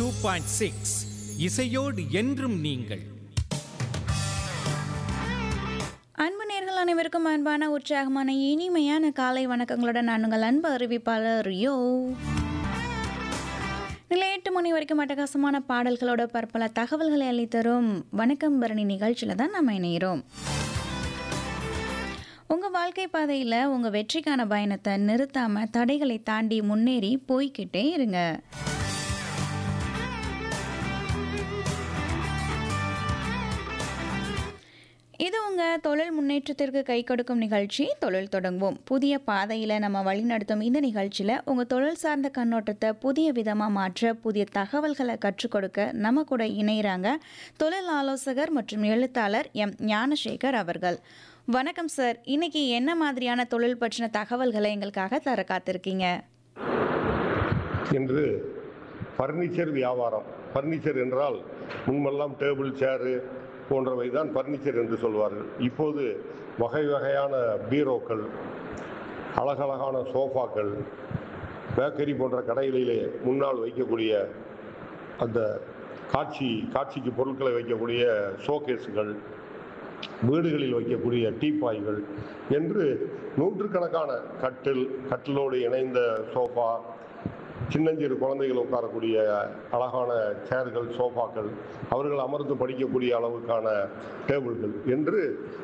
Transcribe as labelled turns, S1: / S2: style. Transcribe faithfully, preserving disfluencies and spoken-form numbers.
S1: Two point six இசையோடு என்றும் நீங்கள்.
S2: அன்பு நேர்கள் அனைவருக்கும் அன்பான உற்சாகமான இனிமையான காலை வணக்கங்களுடன் நான் உங்கள் அன்பு அறிவிப்பாளர் யோ. நிலை எட்டு மணி வரைக்கும் அட்டகாசமான பாடல்களோட பற்பல தகவல்களை அளித்தரும் வணக்கம் பரணி நிகழ்ச்சியில் தான் நம்ம இணைகிறோம். உங்கள் வாழ்க்கை பாதையில் உங்கள் வெற்றிக்கான பயணத்தை நிறுத்தாமல் தடைகளை தாண்டி முன்னேறி போய்கிட்டே இருங்க. இது உங்கள் தொழில் முன்னேற்றத்திற்கு கை கொடுக்கும் நிகழ்ச்சி தொழில் தொடங்குவோம். புதிய பாதையில் நம்ம வழிநடத்தும் இந்த நிகழ்ச்சியில் உங்கள் தொழில் சார்ந்த கண்ணோட்டத்தை புதிய விதமாக மாற்ற புதிய தகவல்களை கற்றுக் கொடுக்க நம்ம கூட இணைகிறாங்க தொழில் ஆலோசகர் மற்றும் எழுத்தாளர் எம் ஞானசேகர் அவர்கள். வணக்கம் சார். இன்னைக்கு என்ன மாதிரியான தொழில் பற்றின தகவல்களை எங்களுக்காக தர காத்திருக்கீங்க?
S3: என்று ஃபர்னிச்சர் வியாபாரம். ஃபர்னிச்சர் என்றால் முன்பெல்லாம் டேபிள், சேரு போன்றவை தான் ஃபர்னிச்சர் என்று சொல்வார்கள். இப்போது வகை வகையான பீரோக்கள், அழகழகான சோஃபாக்கள், பேக்கரி போன்ற கடைகளிலே முன்னால் வைக்கக்கூடிய அந்த காட்சி காட்சிக்கு பொருட்களை வைக்கக்கூடிய ஷோகேஸுகள், வீடுகளில் வைக்கக்கூடிய டீப்பாய்கள் என்று நூற்றுக்கணக்கான கட்டில், கட்டிலோடு இணைந்த சோஃபா, சின்னஞ்சிறு குழந்தைகள் உட்காரக்கூடிய அழகான சேர்கள், சோஃபாக்கள், அவர்கள் அமர்ந்து படிக்கக்கூடிய அளவுக்கான டேபிள்கள் என்று